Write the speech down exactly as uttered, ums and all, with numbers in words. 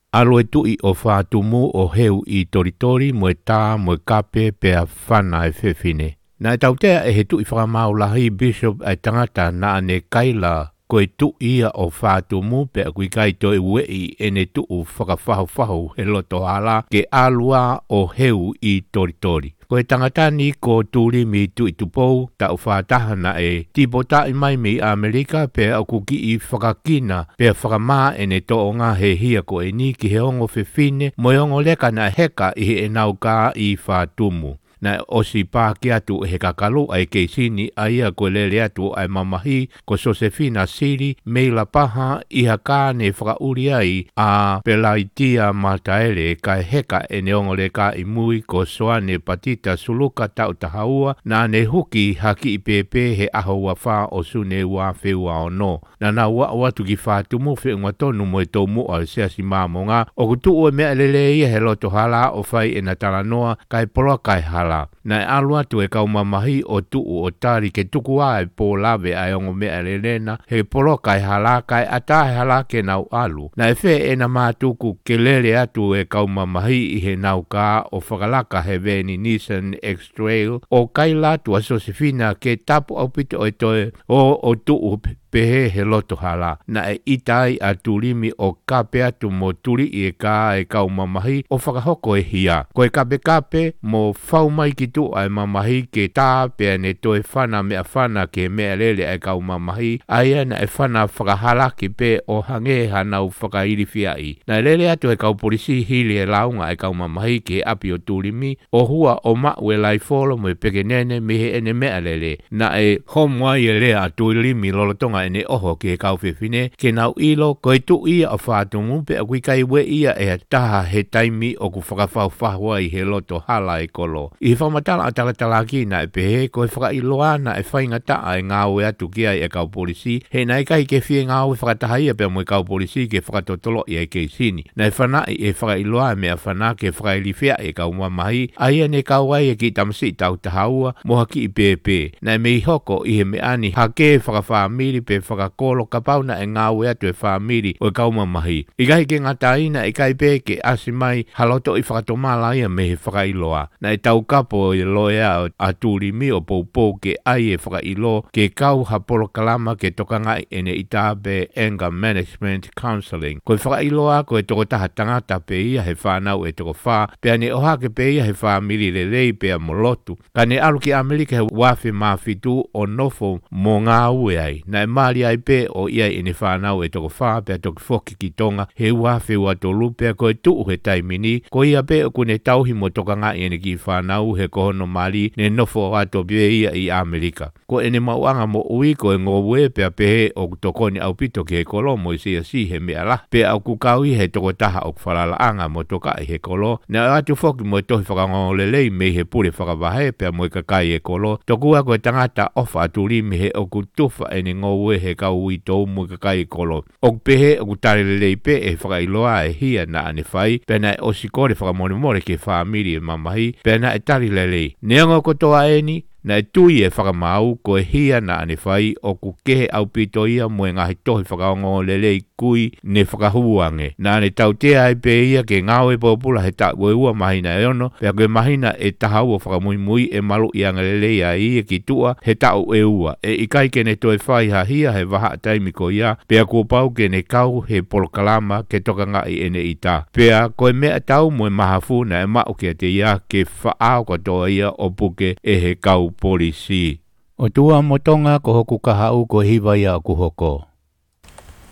Alo e tui o whātumu o heu I toritori mo e tā mo e kape pea whana e whewhine. Nā e tautea e he tui whakamaulahi Bishop ai tangata na ane kaila ko e tui ia o whātumu pea kui kai to e wei e ne tuu whakawhahu he loto hala ke alua o heu I toritori. Ko e tangata ni ko tūri mi tui tupou ta u whātaha na e tipota I mai mi Amerika pea au kuki I whakakina pea whakamaa e ne to o ngā he hia ko e ni ki he ongo whiwhine mo e ongo leka na heka I he e nau ka I whātumu. Na osi pā ki atu he kakalu ai keisini aia ko lele atu ai mamahi ko Josefina Siri meila paha I haka ne whakauri ai a pelaitia mataele kai heka e neongole ka I mui ko soane patita suluka tau tahaua na ne huki haki I pepe he aho wa wha o sune wa whiua o no. Na na wa watu ki whātumu whi ngatonu mo e tō mua o seasi māmonga o kutu ue mea lele ia he loto hala o whai e na taranoa kai poloa kai hala. Na e alua tu e kaumamahi o tuu o tari ke tuku a e pō lawe ai ongo mea lelena he polo kai hala kai ata he hala ke nau alu. Na e whe e na mātuku ke lele atu e kaumamahi I he nau ka o whakalaka he veni Nissan X-Trail o kai latu a Josefina ke tapu au pito o toe o o tuu pehe he loto hala. Na e itai a turimi o kape atu mo turi I e ka e kaumamahi o whakahoko e hia. Ko e kape kape mo whau mai ki tu ai mamahi ke tā pea ne toe whana mea whana ke mea lele ai kau mamahi aia na e whana whakahalaki pe o hange hanau whakairiwhia I. Na lele atu e kau polisi hili e launga ai kau mamahi ke api o turimi o hua o mau e lai folo mo e peke nene mihe ene mea lele. Na e homwai e lea a turimi lolotonga ene oho ke kau whiwhine ke nau ilo ko e tu ia o whātumu pe a kui kai we ia e taha he taimi o ku whakawhau whahua I he loto hala e kolo. I whamatala a talatalaki na e pehe ko e whakailoa na e whaingata e ngāwe atu ki ai e kau polisi he na e kai ke whie ngāwe whakatahia pe mo e kau polisi ke whakatotolo I ai keisini. Na e whanai e whakailoa mea whana ke whakailifia e kau mamahi aia ne kau ai e ki tamasi tau tahaua moha ki I pepe. Na e mei hoko I he meani hake whakawhamiri pe whakakolo kapauna e ngāwe atu e whamiri o e kau mamahi. I kai ke ngataina e kai pe ke asimai haloto I whakatomala ia me he whakailoa. Na e tau kapo e loea a turimi o poupou ke ai e whakailo ke kau hapolo kalama ke tokangai ene I tāpe Anger Management Counseling. Ko e whakailoa ko e toko taha tangata pe ia he whanau e toko wha pe ane oha ke pe ia he whamiri le lei pe a molotu. Ka ne alu ki Amerika he wafi mawhitu o nofo mo ngā ue ai. Na e mari ai pe o ia ene whanau e toko wha pe a toko whoki ki tonga he wafi ua tolu pe ko e tuu he taimini ko ia pe o kune tauhi mo tokangai ene ki whanau he kohono mali ne nofo ato bie ia I Amerika. Ko ene mauanga mo ui ko e ngowe pe a pehe o tokoni au pito ke he kolo mo I sia si he mea la. Pe au kukaui he toko taha o whalalaanga mo toka I he kolo. Na atu whoki mo e tohi whakangolelei me he pure whakawahe pe a mo I kakai he kolo. Tokua ko e tangata ofa aturimi he o kutufa ene ngowe he kau I tau mo I kakai kolo. O pehe o kutarelelei pe e whakailoa e hia na ane whai. Pe na e osikore whakamone more ke whamiri e mamahi. Pe na e tarilelei. Neongo kotoa eni. Na e tui e whakamau ko e hia na ane whai o ku kehe au pito ia mo e ngahi tohi whakaongo lelei kui ne whakahuange. Na ane tautea e pe ia ke ngāwe popula he ta ue ua mahina e ono, pea koe mahina e tahau o whakamui mui e malu I anga lelei a ia ki tua he tau e ua. E ikai ke ne toi whai ha hia he waha taimi ko ia, pea ko pau ke ne kau he polokalama ke toka ngai ene I ta. Pea koe mea tau mo e mahafu na e mau ke te ia ke whaao katoa ia o puke e he kau polisi. O tua motonga ko hoku kahau ko hiwa ia ku hoko.